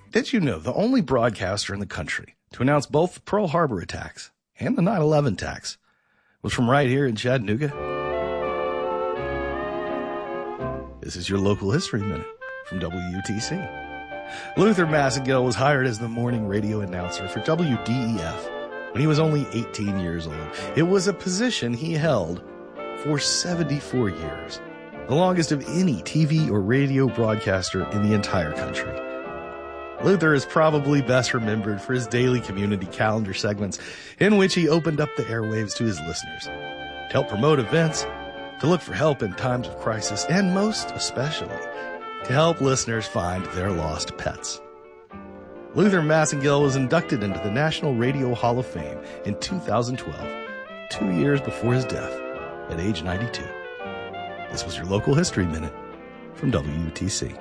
Did you know the only broadcaster in the country to announce both the Pearl Harbor attacks and the 9/11 attacks was from right here in Chattanooga? This is your local history minute from WUTC. Luther Massengill was hired as the morning radio announcer for WDEF when he was only 18 years old. It was a position he held for 74 years, the longest of any TV or radio broadcaster in the entire country. Luther is probably best remembered for his daily community calendar segments in which he opened up the airwaves to his listeners to help promote events, to look for help in times of crisis, and most especially, to help listeners find their lost pets. Luther Massengill was inducted into the National Radio Hall of Fame in 2012, 2 years before his death at age 92. This was your local history minute from WUTC.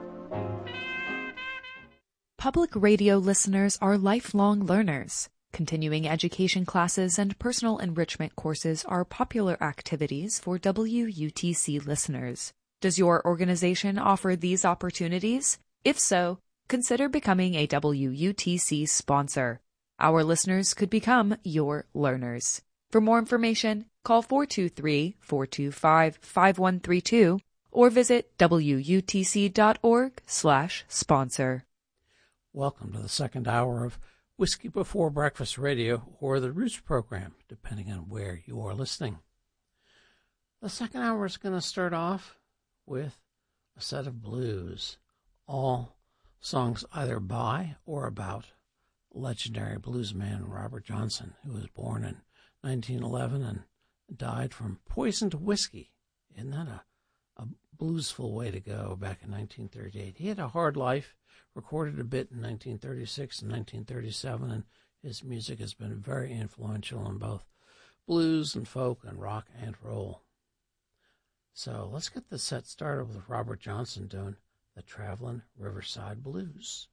Public radio listeners are lifelong learners. Continuing education classes and personal enrichment courses are popular activities for WUTC listeners. Does your organization offer these opportunities? If so, consider becoming a WUTC sponsor. Our listeners could become your learners. For more information, call 423-425-5132 or visit wutc.org/sponsor. Welcome to the second hour of Whiskey Before Breakfast Radio, or the Roots program, depending on where you are listening. The second hour is going to start off with a set of blues, all songs either by or about legendary bluesman Robert Johnson, who was born in 1911 and died from poisoned whiskey. Isn't that a bluesful way to go back in 1938? He had a hard life, recorded a bit in 1936 and 1937, and his music has been very influential in both blues and folk and rock and roll. So let's get the set started with Robert Johnson doing the Traveling Riverside Blues.